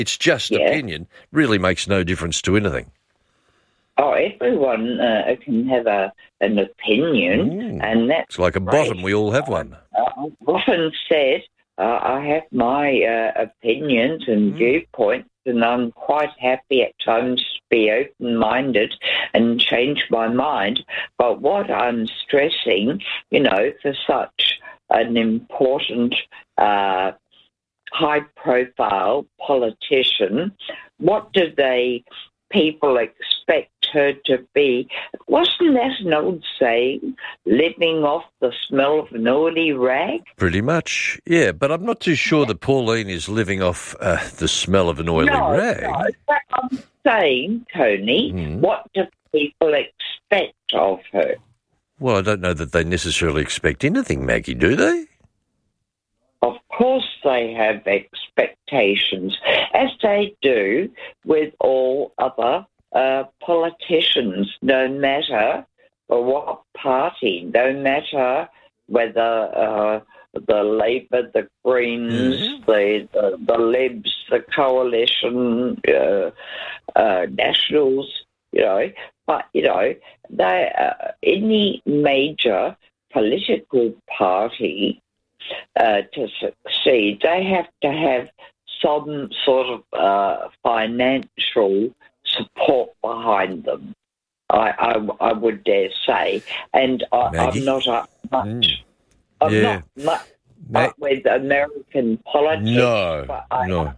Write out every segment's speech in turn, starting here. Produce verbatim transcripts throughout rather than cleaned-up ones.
it's just Yeah. opinion, really makes no difference to anything. Oh, everyone uh, can have a an opinion, Mm. and that's It's like a great. bottom, we all have one. Uh, I've often said uh, I have my uh, opinions and Mm. viewpoints, and I'm quite happy at times to be open-minded and change my mind. But what I'm stressing, you know, for such an important, uh, high-profile politician, what do they people expect her to be? Wasn't that an old saying, living off the smell of an oily rag? Pretty much, yeah. But I'm not too sure that Pauline is living off uh, the smell of an oily no, rag. No, but I'm saying, Tony, Mm. what do people expect of her? Well, I don't know that they necessarily expect anything, Maggie, do they? Of course they have expectations, as they do with all other uh, politicians, no matter what party, no matter whether uh, the Labour, the Greens, Mm. the, the the Libs, the Coalition, uh, uh, Nationals, you know. But, you know, they uh, any major political party Uh, to succeed, they have to have some sort of uh, financial support behind them, I, I, I would dare say. And I, Maggie? I'm not up much, Mm. I'm Yeah. not much Ma- up with American politics. No, but I, no.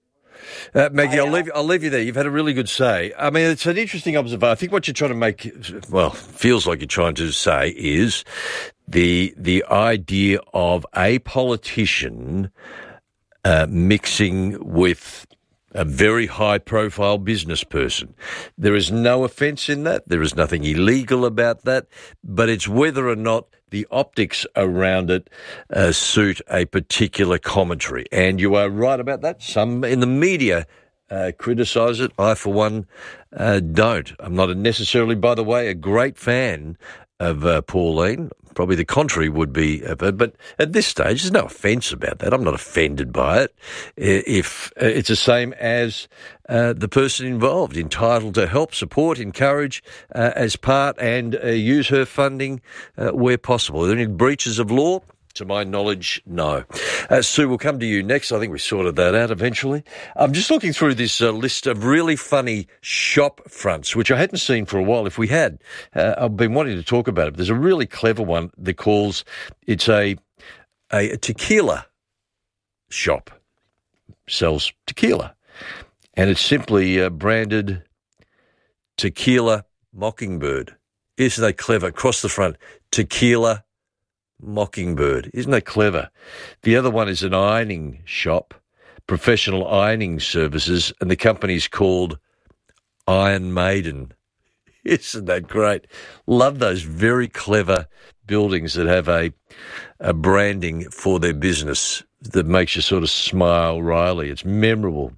Uh, Maggie, I, I'll leave, I'll leave you there. You've had a really good say. I mean, it's an interesting observation. I think what you're trying to make, well, feels like you're trying to say is the the idea of a politician uh, mixing with a very high-profile business person. There is no offence in that. There is nothing illegal about that. But it's whether or not the optics around it uh, suit a particular commentary. And you are right about that. Some in the media uh, criticise it. I, for one, uh, don't. I'm not necessarily, by the way, a great fan of uh, Pauline. Probably the contrary would be of her. But at this stage, there's no offence about that. I'm not offended by it. If uh, it's the same as uh, the person involved, entitled to help, support, encourage uh, as part and uh, use her funding uh, where possible. Are there any breaches of law? To my knowledge, no. Uh, Sue, we'll come to you next. I think we sorted that out eventually. I'm just looking through this uh, list of really funny shop fronts, which I hadn't seen for a while. If we had, uh, I've been wanting to talk about it. There's a really clever one that calls, it's a, a tequila shop, sells tequila. And it's simply uh, branded Tequila Mockingbird. Isn't that clever? Across the front, Tequila Mockingbird. Isn't that clever? The other one is an ironing shop, professional ironing services, and the company's called Iron Maiden. Isn't that great? Love those very clever buildings that have a, a branding for their business that makes you sort of smile wryly. It's memorable.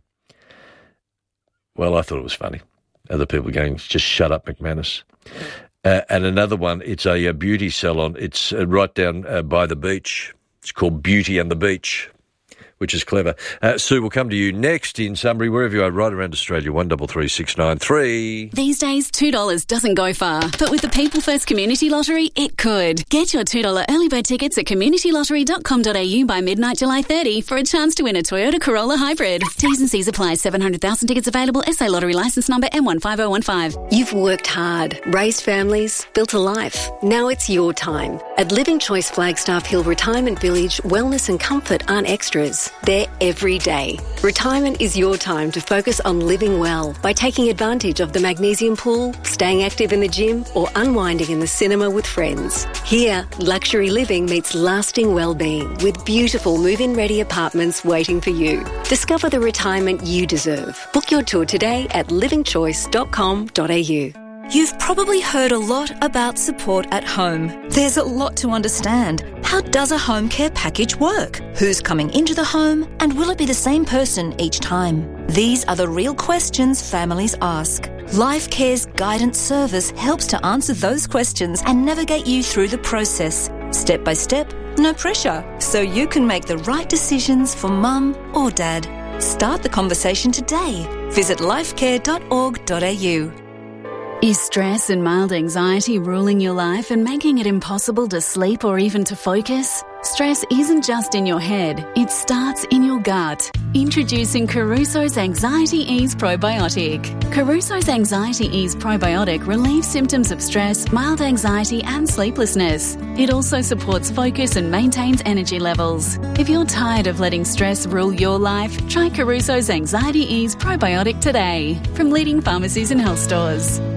Well, I thought it was funny. Other people going, just shut up, McManus. Uh, and another one, it's a, a beauty salon. It's uh, right down uh, by the beach. It's called Beauty and the Beach, which is clever. Uh, Sue, we'll come to you next in Sunbury, wherever you are, right around Australia, one three three six nine three. These days, two dollars doesn't go far, but with the People First Community Lottery, it could. Get your two dollars early bird tickets at community lottery dot com dot a u by midnight July thirtieth for a chance to win a Toyota Corolla Hybrid. T's and C's apply. seven hundred thousand tickets available. S A Lottery licence number M one five oh one five. You've worked hard, raised families, built a life. Now it's your time. At Living Choice Flagstaff Hill Retirement Village, wellness and comfort aren't extras. They're every day. Retirement is your time to focus on living well by taking advantage of the magnesium pool, staying active in the gym, or unwinding in the cinema with friends. Here, luxury living meets lasting well-being with beautiful move-in ready apartments waiting for you. Discover the retirement you deserve. Book your tour today at living choice dot com dot a u. You've probably heard a lot about support at home. There's a lot to understand. How does a home care package work? Who's coming into the home? And will it be the same person each time? These are the real questions families ask. LifeCare's guidance service helps to answer those questions and navigate you through the process. Step by step, no pressure, so you can make the right decisions for mum or dad. Start the conversation today. Visit lifecare dot org dot a u. Is stress and mild anxiety ruling your life and making it impossible to sleep or even to focus? Stress isn't just in your head, it starts in your gut. Introducing Caruso's Anxiety Ease Probiotic. Caruso's Anxiety Ease Probiotic relieves symptoms of stress, mild anxiety and sleeplessness. It also supports focus and maintains energy levels. If you're tired of letting stress rule your life, try Caruso's Anxiety Ease Probiotic today from leading pharmacies and health stores.